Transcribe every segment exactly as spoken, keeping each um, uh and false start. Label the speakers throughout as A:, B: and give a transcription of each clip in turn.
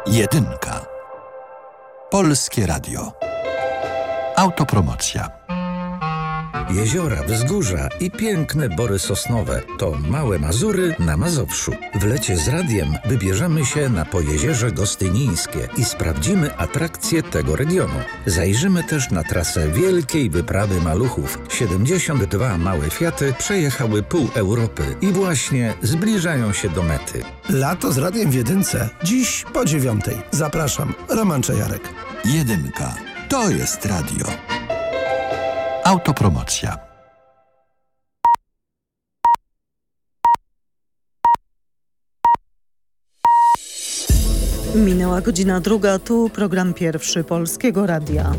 A: Jedynka. Polskie Radio. Autopromocja.
B: Jeziora, wzgórza i piękne bory sosnowe to małe Mazury na Mazowszu. W lecie z radiem wybierzemy się na Pojezierze Gostynińskie i sprawdzimy atrakcje tego regionu. Zajrzymy też na trasę wielkiej wyprawy maluchów. siedemdziesiąt dwa małe Fiaty przejechały pół Europy i właśnie zbliżają się do mety.
C: Lato z radiem w Jedynce. Dziś po dziewiątej. Zapraszam. Roman Czajarek.
A: Jedynka. To jest radio. Autopromocja.
D: Minęła godzina druga, tu program pierwszy Polskiego Radia.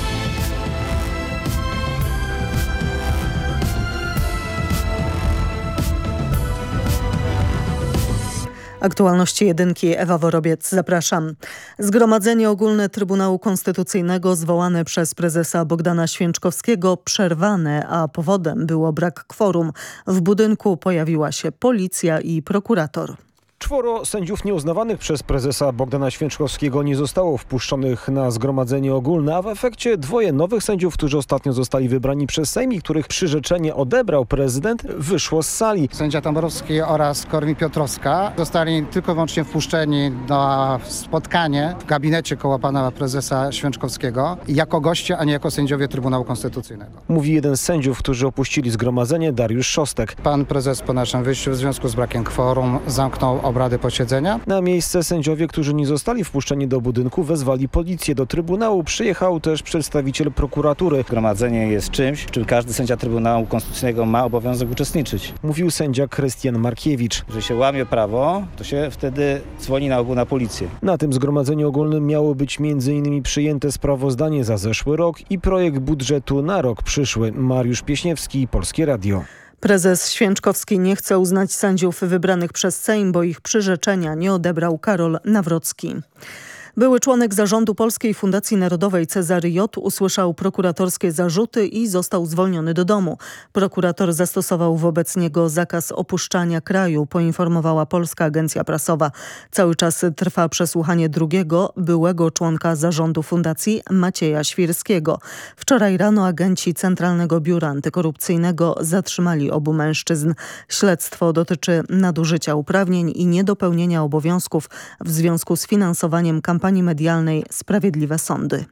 D: Aktualności jedynki, Ewa Worobiec, zapraszam. Zgromadzenie Ogólne Trybunału Konstytucyjnego zwołane przez prezesa Bogdana Święczkowskiego przerwane, a powodem było brak kworum. W budynku pojawiła się policja i prokurator.
E: Czworo sędziów nieuznawanych przez prezesa Bogdana Święczkowskiego nie zostało wpuszczonych na zgromadzenie ogólne, a w efekcie dwoje nowych sędziów, którzy ostatnio zostali wybrani przez Sejm i których przyrzeczenie odebrał prezydent, wyszło z sali.
F: Sędzia Tamborowski oraz Korwin-Piotrowska zostali tylko i wyłącznie wpuszczeni na spotkanie w gabinecie koło pana prezesa Święczkowskiego jako goście, a nie jako sędziowie Trybunału Konstytucyjnego.
E: Mówi jeden z sędziów, którzy opuścili zgromadzenie, Dariusz Szostek.
F: Pan prezes po naszym wyjściu w związku z brakiem kworum zamknął obrady posiedzenia.
E: Na miejsce sędziowie, którzy nie zostali wpuszczeni do budynku, wezwali policję. Do Trybunału przyjechał też przedstawiciel prokuratury.
G: Zgromadzenie jest czymś, w czym każdy sędzia Trybunału Konstytucyjnego ma obowiązek uczestniczyć.
E: Mówił sędzia Krystian Markiewicz.
G: Jeżeli się łamie prawo, to się wtedy dzwoni na ogół na policję.
E: Na tym zgromadzeniu ogólnym miało być między innymi przyjęte sprawozdanie za zeszły rok i projekt budżetu na rok przyszły. Mariusz Pieśniewski, Polskie Radio.
D: Prezes Święczkowski nie chce uznać sędziów wybranych przez Sejm, bo ich przyrzeczenia nie odebrał Karol Nawrocki. Były członek zarządu Polskiej Fundacji Narodowej Cezary J. usłyszał prokuratorskie zarzuty i został zwolniony do domu. Prokurator zastosował wobec niego zakaz opuszczania kraju, poinformowała Polska Agencja Prasowa. Cały czas trwa przesłuchanie drugiego, byłego członka zarządu fundacji Macieja Świrskiego. Wczoraj rano agenci Centralnego Biura Antykorupcyjnego zatrzymali obu mężczyzn. Śledztwo dotyczy nadużycia uprawnień i niedopełnienia obowiązków w związku z finansowaniem kampanii kampanii medialnej Sprawiedliwe Sądy.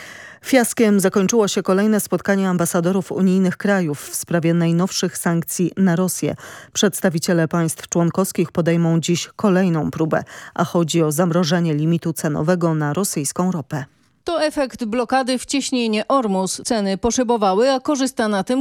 D: Fiaskiem zakończyło się kolejne spotkanie ambasadorów unijnych krajów w sprawie najnowszych sankcji na Rosję. Przedstawiciele państw członkowskich podejmą dziś kolejną próbę, a chodzi o zamrożenie limitu cenowego na rosyjską ropę.
H: To efekt blokady w cieśninie Ormus. Ceny poszybowały, a korzysta na tym